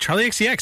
Charlie XCX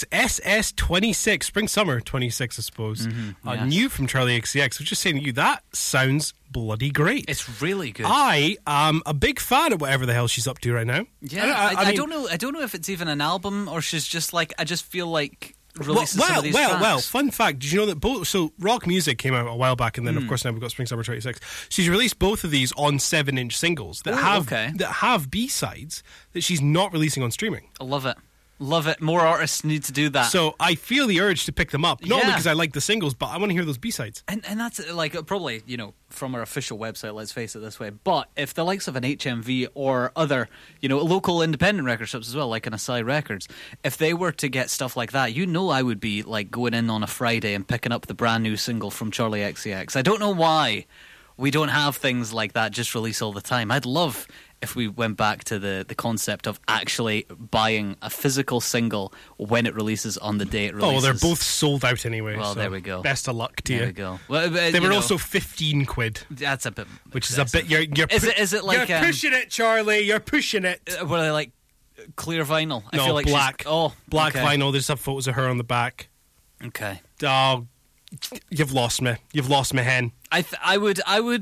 SS26, spring summer 26, I suppose. Yes. New from Charlie XCX. I was just saying to you, that sounds bloody great. It's really good. I am a big fan of whatever the hell she's up to right now. Yeah, I I mean, don't know. I don't know if it's even an album or she's just like. I just feel like releasing some of these tracks. Well. Fun fact: did you know that both? So Rock Music came out a while back, and then of course now we've got Spring Summer 26. She's released both of these on 7-inch singles that have B-sides that she's not releasing on streaming. I love it. Love it. More artists need to do that. So I feel the urge to pick them up, not only because I like the singles, but I want to hear those B-sides. And that's like probably, from our official website, let's face it this way. But if the likes of an HMV or other, local independent record shops as well, like an Asai Records, if they were to get stuff like that, I would be like going in on a Friday and picking up the brand new single from Charlie XCX. I don't know why we don't have things like that just release all the time. I'd love if we went back to the concept of actually buying a physical single when it releases on the day it releases. Oh, well, they're both sold out anyway. Well, so there we go. Best of luck to you. There we go. Well, they were also 15 quid. That's a bit... Which is a bit... You're is it like... You're pushing it, Charlie. You're pushing it. Were they like clear vinyl? I feel like black. Black okay. vinyl. They just have photos of her on the back. Okay. Oh, you've lost me. You've lost me, hen. I would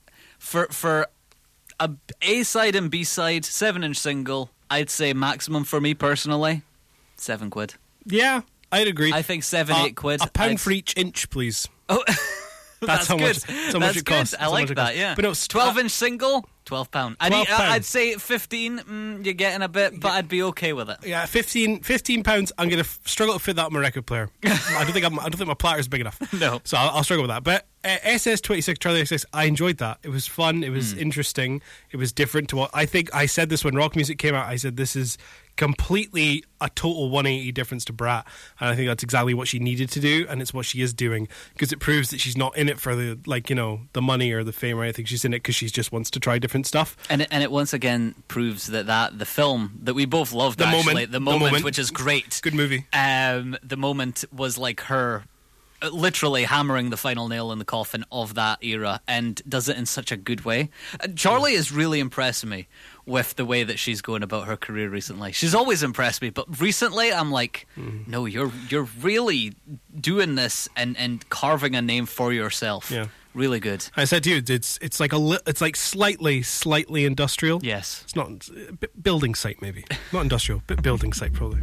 for a A-side and B-side 7-inch single, I'd say maximum for me personally, £7. Yeah, I'd agree. I think 8 quid. A pound for each inch, please. Oh, that's how good. much. That's how much it costs. I like that. Yeah. But no, 12-inch single, £12. I'd say 15. You're getting a bit, but I'd be okay with it. Yeah, £15. I'm going to struggle to fit that on my record player. I don't think my platter's big enough. No, so I'll struggle with that. But SS26 Charlie XCX, I enjoyed that. It was fun. It was interesting. It was different to what I think. I said this when Rock Music came out. I said this is completely a total 180 difference to Brat, and I think that's exactly what she needed to do, and it's what she is doing, because it proves that she's not in it for the the money or the fame or anything. She's in it because she just wants to try different stuff, and it once again proves that the film that we both loved, the moment, which is great, good movie. The Moment was like her literally hammering the final nail in the coffin of that era, and does it in such a good way. Charlie is really impressing me with the way that she's going about her career recently. She's always impressed me, but recently I'm like, no, you're really doing this and carving a name for yourself. Yeah, really good. I said to you, it's like slightly industrial. Yes, it's not a bit building site maybe, not industrial, bit building site probably.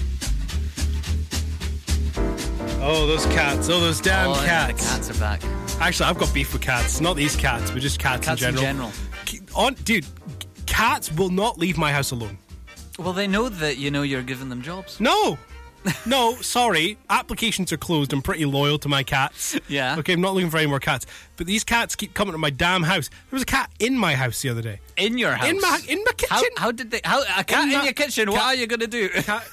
Oh, those cats. Oh, those damn cats. The cats are back. Actually, I've got beef with cats. Not these cats, but just cats in general. Dude, cats will not leave my house alone. Well, they know that, you're giving them jobs. No, sorry. Applications are closed. I'm pretty loyal to my cats. Yeah. Okay, I'm not looking for any more cats. But these cats keep coming to my damn house. There was a cat in my house the other day. In your house? In my kitchen. How did they... a cat in your kitchen? What are you going to do?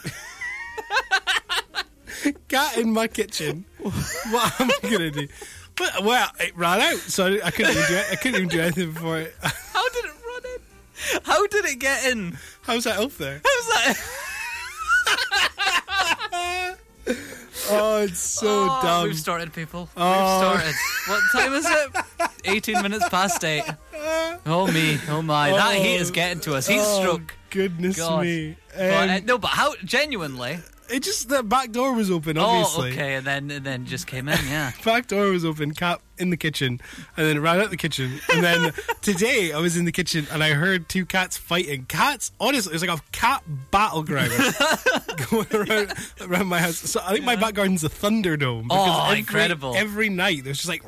Cat in my kitchen. What am I gonna do? But it ran out, so I couldn't even do anything before it. How did it run in? How did it get in? How's that elf there? How's that? Oh, it's so dumb. We've started, people. We've started. What time is it? 18 minutes past 8. Oh me, oh my. That heat is getting to us. Heat stroke. Goodness me. But how genuinely? It just, the back door was open, obviously. Oh, okay, and then just came in, yeah. Back door was open, cat in the kitchen, and then ran out the kitchen. And then today I was in the kitchen and I heard two cats fighting. Cats, honestly, it was like a cat battleground going around my house. So I think my back garden's a Thunderdome. Oh, incredible. Every night there's just like...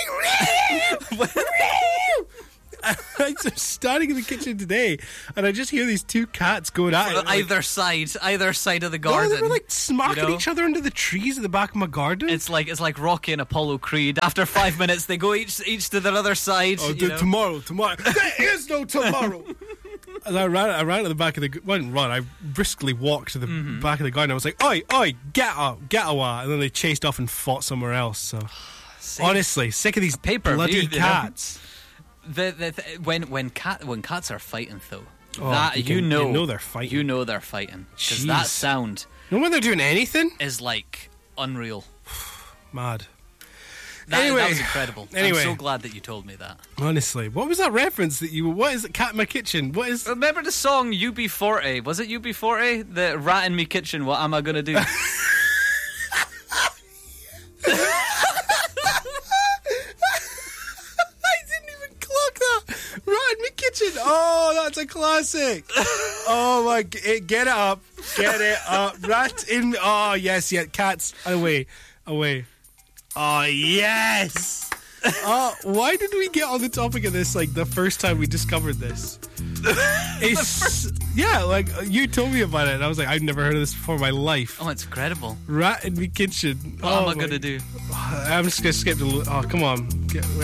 I'm standing in the kitchen today, and I just hear these two cats going at it. Either side of the garden. No, they were like smacking each other under the trees at the back of my garden. It's like Rocky and Apollo Creed. After 5 minutes, they go each to their other side. Oh, tomorrow. There is no tomorrow. And I ran to the back of the... Well, I didn't run. I briskly walked to the back of the garden. I was like, oi, get away. And then they chased off and fought somewhere else. So, honestly, sick of these bloody cats. When cats are fighting though, you know they're fighting. You know they're fighting because that sound. You know when they're doing anything is like unreal. Mad. Anyway. That was incredible. Anyway. I'm so glad that you told me that. Honestly, what was that reference that you? What is it? Cat in My Kitchen? What is? Remember the song UB40? Was it UB40? The rat in me kitchen, what am I gonna do? Rat in My Kitchen. Oh, that's a classic. Oh my! Get it up. Get it up. Rat in. Oh yes, yeah. Cats away. Oh yes. Oh, why did we get on the topic of this like the first time we discovered this? It's yeah, like you told me about it, and I was like, I've never heard of this before in my life. Oh, it's incredible. Rat in My Kitchen. What am I gonna do? I'm just gonna skip the. Oh, come on.